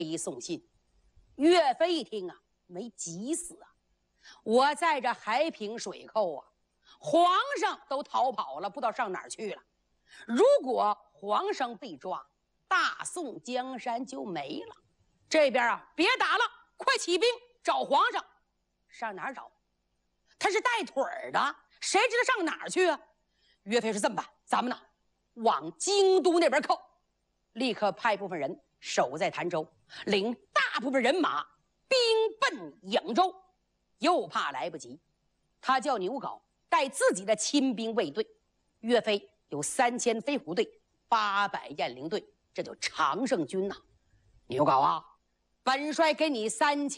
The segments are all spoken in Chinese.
一送信。岳飞一听啊，没急死啊！我在这海平水寇啊，皇上都逃跑了，不知道上哪儿去了。如果皇上被抓，大宋江山就没了。这边啊，别打了，快起兵找皇上。上哪儿找？他是带腿儿的，谁知道上哪儿去啊？岳飞说：“这么办，咱们呢往京都那边靠，立刻派部分人守在潭州，领大部分人马兵奔颍州。又怕来不及，他叫牛皋带自己的亲兵卫队。岳飞有3000飞虎队，800雁翎队，这就常胜军呐。牛皋啊，本帅给你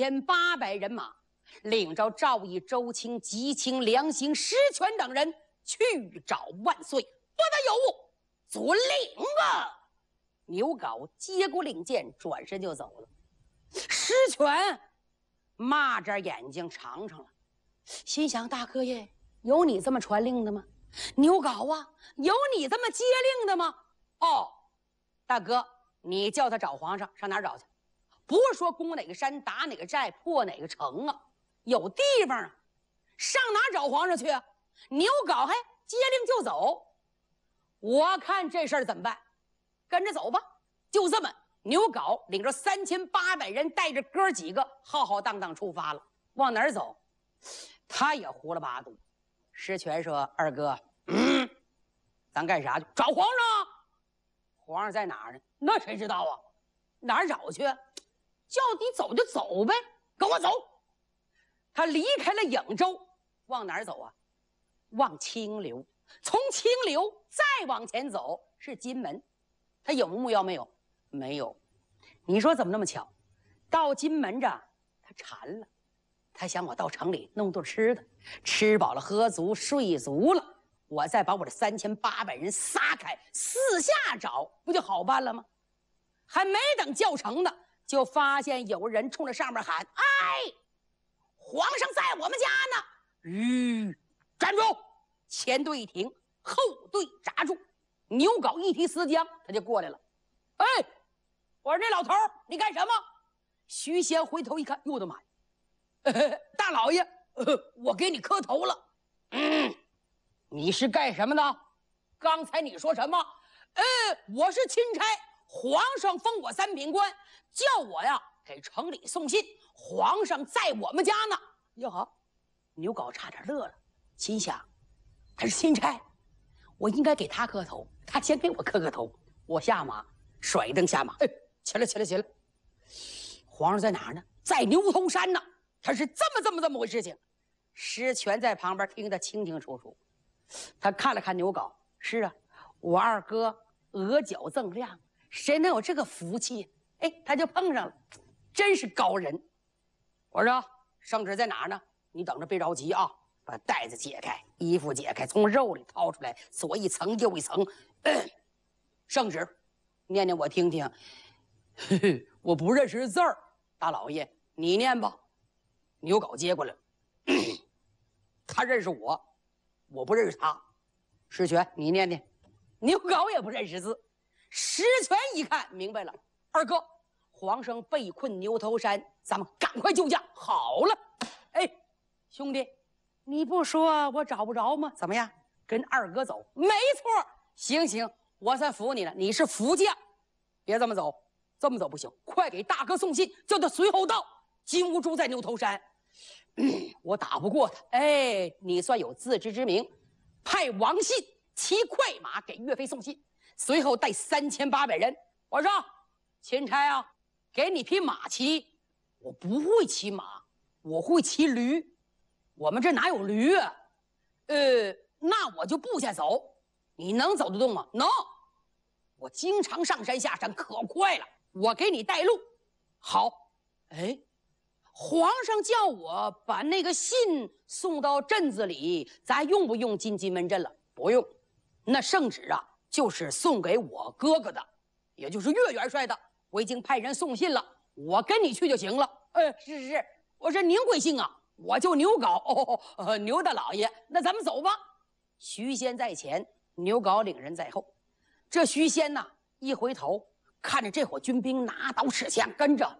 3800人马，领着赵毅、周青、吉青、梁兴、石泉等人去找万岁，不得有误。遵令啊！”牛皋接过令箭，转身就走了。石泉骂着眼睛尝尝了，心想：大哥爷，有你这么传令的吗？牛皋啊，有你这么接令的吗？哦，大哥，你叫他找皇上，上哪儿找去？不是说攻哪个山、打哪个寨、破哪个城啊，有地方啊，上哪儿找皇上去啊？牛皋还接令就走，我看这事儿怎么办？跟着走吧。就这么，牛皋领着3800人，带着哥几个浩浩荡荡出发了。往哪儿走？他也胡了八度。石泉说：“二哥，咱干啥去？找皇上。皇上在哪儿呢？那谁知道啊？哪儿找去？叫你走就走呗，跟我走。”他离开了颍州，往哪儿走啊？往清流。从清流再往前走是金门。他有目标没有？没有。你说怎么那么巧？到金门这，他馋了。他想我到城里弄顿吃的，吃饱了喝足睡足了，我再把我这3800人撒开，四下找，不就好办了吗？还没等叫成呢，就发现有人冲着上面喊：“哎，皇上在我们家呢！”站住！前队一停，后队扎住。牛皋一提丝缰，他就过来了。哎，我说这老头你干什么？徐仙回头一看，哟我的妈呀！大老爷，我给你磕头了。你是干什么的？刚才你说什么？我是钦差，皇上封我3品官，叫我呀给城里送信，皇上在我们家呢。哟好，牛皋差点乐了，心想他是钦差，我应该给他磕头，他先给我磕个头，我下马，甩蹬下马。起来！皇上在哪儿呢？在牛头山呢。他是这么回事情。石泉在旁边听得清清楚楚。他看了看牛皋，是啊，我二哥额角锃亮，谁能有这个福气？他就碰上了，真是高人。我说圣旨在哪儿呢？你等着，别着急啊。把袋子解开，衣服解开，从肉里掏出来，左一层右一层。圣旨，念念我听听。我不认识字儿，大老爷你念吧。牛皋接过来，他认识我，我不认识他。石泉，你念念。牛皋也不认识字。石泉一看明白了，二哥，皇上被困牛头山，咱们赶快救驾。好了，兄弟，你不说我找不着吗？怎么样，跟二哥走？没错。行，我算服你了，你是福将。别这么走，这么走不行，快给大哥送信，叫他随后到。金兀术在牛头山，我打不过他。你算有自知之明。派王信骑快马给岳飞送信，随后带3800人。我说钦差啊，给你匹马骑。我不会骑马，我会骑驴。我们这哪有驴啊？那我就步下走。你能走得动吗？能。我经常上山下山，可快了。我给你带路。好。皇上叫我把那个信送到镇子里，咱用不用进金门镇了？不用。那圣旨啊，就是送给我哥哥的，也就是岳元帅的。我已经派人送信了，我跟你去就行了。是。我说您贵姓啊？我就牛皋。牛大老爷，那咱们走吧。徐仙在前，牛皋领人在后。这徐仙呐，一回头看着这伙军兵拿刀持枪跟着，